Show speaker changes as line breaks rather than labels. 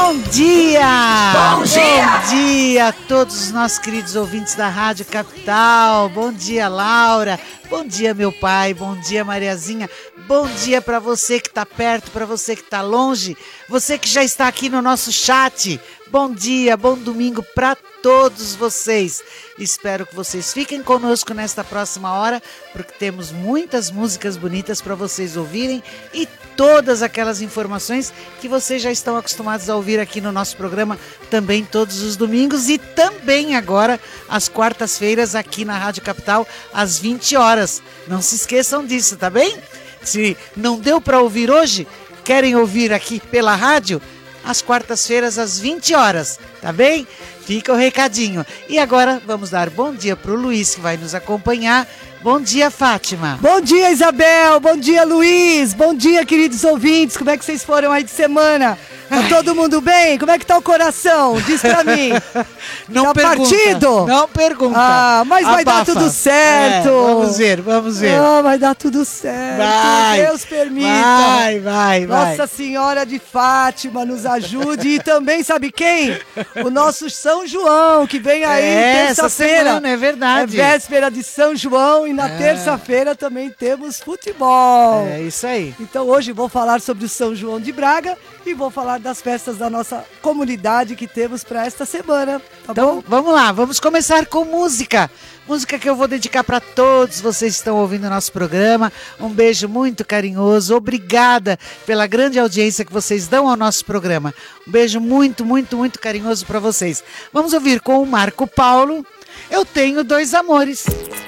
Bom dia!
Bom dia!
Bom dia a todos os nossos queridos ouvintes da Rádio Capital. Bom dia, Laura. Bom dia, meu pai. Bom dia, Mariazinha. Bom dia para você que está perto, para você que está longe, você que já está aqui no nosso chat. Bom dia, bom domingo para todos vocês. Espero que vocês fiquem conosco nesta próxima hora, porque temos muitas músicas bonitas para vocês ouvirem e todas aquelas informações que vocês já estão acostumados a ouvir aqui no nosso programa também todos os domingos e também agora às quartas-feiras aqui na Rádio Capital às 20 horas. Não se esqueçam disso, tá bem? Se não deu para ouvir hoje, querem ouvir aqui pela rádio? Às quartas-feiras, às 20 horas, tá bem? Fica o recadinho. E agora vamos dar bom dia pro Luiz, que vai nos acompanhar. Bom dia, Fátima.
Bom dia, Isabel. Bom dia, Luiz. Bom dia, queridos ouvintes. Como é que vocês foram aí de semana? Tá todo mundo bem? Como é que tá o coração? Diz pra mim.
Não
tá
pergunta.
partido?
Não pergunta.
Ah, mas vai dar
Abafa.
tudo certo.
Vamos ver, vamos ver.
Ah, vai dar tudo certo.
Vai.
Deus permita.
Vai.
Nossa Senhora de Fátima nos ajude. E também, sabe quem? O nosso São João, que vem aí
essa
terça-feira.
semana, é verdade.
É véspera de São João e na terça-feira também temos futebol.
É isso aí.
Então hoje vou falar sobre o São João de Braga e vou falar das festas da nossa comunidade que temos para esta semana, tá
Então,
bom?
vamos lá, vamos começar com música. Música que eu vou dedicar para todos vocês que estão ouvindo o nosso programa. Um beijo muito carinhoso. Obrigada pela grande audiência que vocês dão ao nosso programa. Um beijo muito, muito, muito carinhoso para vocês. Vamos ouvir com o Marco Paulo. Eu tenho dois amores.